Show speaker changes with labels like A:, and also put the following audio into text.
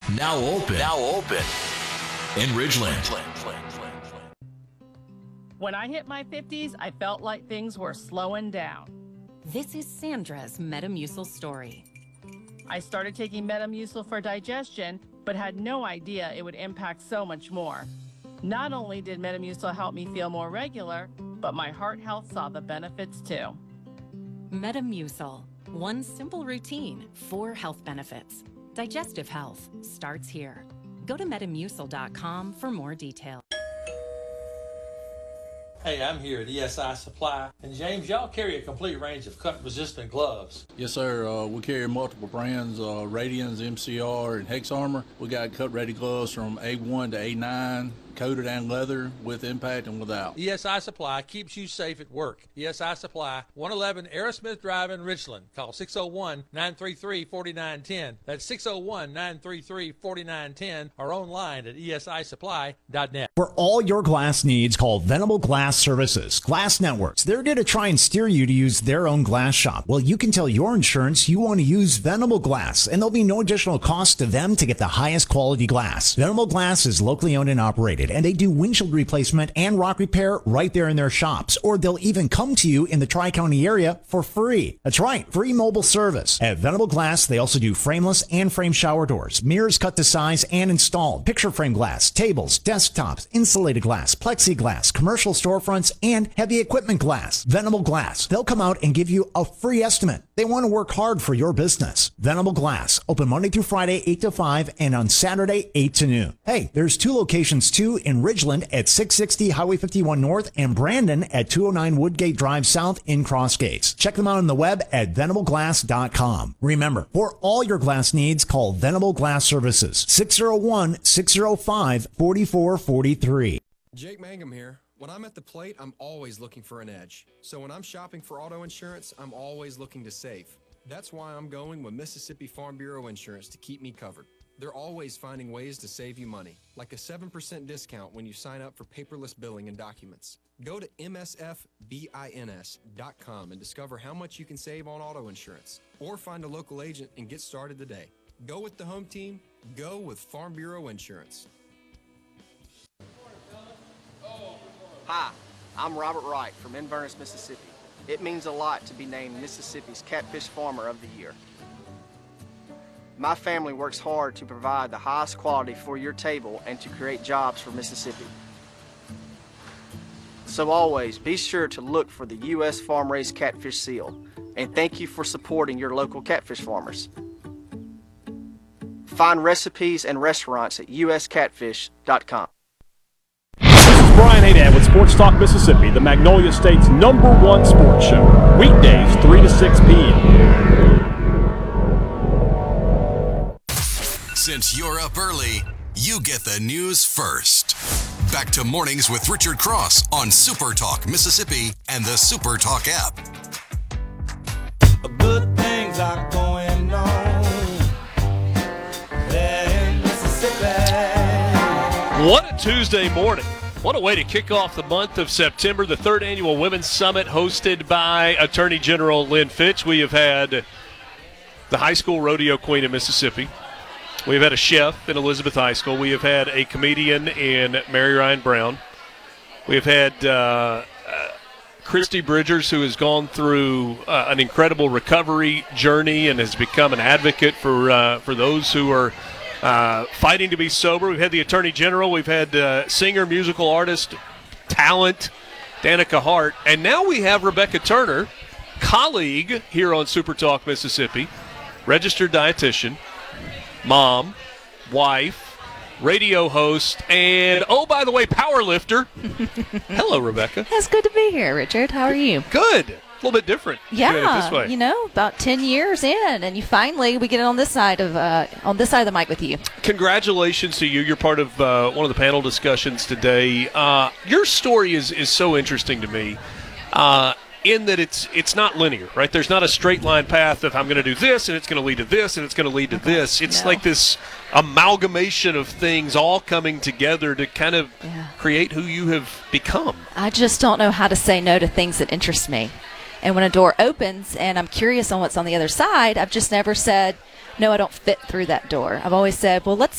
A: Now open in Ridgeland.
B: When I hit my 50s, I felt like things were slowing down.
C: This is Sandra's Metamucil story.
B: I started taking Metamucil for digestion, but had no idea it would impact so much more. Not only did Metamucil help me feel more regular, but my heart health saw the benefits too.
C: Metamucil. One simple routine, 4 health benefits. Digestive health starts here. Go to metamucil.com for more details.
D: Hey, I'm here at ESI Supply. And James, y'all carry a complete range of cut-resistant gloves.
E: Yes, sir. We carry multiple brands, Radians, MCR, and Hex Armor. We got cut-ready gloves from A1 to A9, coated and leather, with impact and without.
D: ESI Supply keeps you safe at work. ESI Supply, 111 Aerosmith Drive in Richland. Call 601-933-4910. That's 601-933-4910 or online at esisupply.net.
F: For all your glass needs, call Venable Glass Services. Glass Networks. They're going to try and steer you to use their own glass shop. Well, you can tell your insurance you want to use Venable Glass, and there'll be no additional cost to them to get the highest quality glass. Venable Glass is locally owned and operated, and they do windshield replacement and rock repair right there in their shops, or they'll even come to you in the Tri-County area for free. That's right, free mobile service. At Venable Glass, they also do frameless and frame shower doors, mirrors cut to size and installed, picture frame glass, tables, desktops, insulated glass, plexiglass, commercial storefronts, and heavy equipment glass. Venable Glass. They'll come out and give you a free estimate. They want to work hard for your business. Venable Glass. Open Monday through Friday, 8 to 5, and on Saturday, 8 to noon. Hey, there's 2 locations too in Ridgeland at 660 Highway 51 North and Brandon at 209 Woodgate Drive South in Crossgates. Check them out on the web at venableglass.com. Remember, for all your glass needs, call Venable Glass Services. 601-605-4443.
G: Jake Mangum here. When I'm at the plate, I'm always looking for an edge. So when I'm shopping for auto insurance, I'm always looking to save. That's why I'm going with Mississippi Farm Bureau Insurance to keep me covered. They're always finding ways to save you money, like a 7% discount when you sign up for paperless billing and documents. Go to msfbins.com and discover how much you can save on auto insurance, or find a local agent and get started today. Go with the home team. Go with Farm Bureau Insurance.
H: Hi, I'm Robert Wright from Inverness, Mississippi. It means a lot to be named Mississippi's Catfish Farmer of the Year. My family works hard to provide the highest quality for your table and to create jobs for Mississippi. So always be sure to look for the U.S. Farm-Raised Catfish Seal, and thank you for supporting your local catfish farmers. Find recipes and restaurants at uscatfish.com.
I: Brian Haydad with Sports Talk Mississippi, the Magnolia State's #1 sports show. Weekdays, 3 to 6 p.m.
A: Since you're up early, you get the news first. Back to Mornings with Richard Cross on Super Talk Mississippi and the Super Talk app.
J: Good things are going on there in Mississippi.
K: What a Tuesday morning. What a way to kick off the month of September, the 3rd Annual Women's Summit hosted by Attorney General Lynn Fitch. We have had the high school rodeo queen in Mississippi. We've had a chef in Elizabeth High School. We have had a comedian in Mary Ryan Brown. We've had Christy Bridgers, who has gone through an incredible recovery journey and has become an advocate for those who are fighting to be sober. We've had the Attorney General. We've had singer, musical artist, talent, Danica Hart. And now we have Rebecca Turner, colleague here on Super Talk Mississippi, registered dietitian, mom, wife, radio host, and, oh, by the way, power lifter. Hello, Rebecca.
L: It's good to be here, Richard. How are you?
K: Good. A little bit different.
L: Yeah,
K: this way.
L: About 10 years in, and we get on this side of the mic with you.
K: Congratulations to you. You're part of one of the panel discussions today. Your story is so interesting to me in that it's not linear, right? There's not a straight line path of I'm going to do this, and it's going to lead to this, and it's going to lead to this. It's like this amalgamation of things all coming together to kind of create who you have become.
L: I just don't know how to say no to things that interest me. And when a door opens and I'm curious on what's on the other side, I've just never said, no, I don't fit through that door. I've always said, well, let's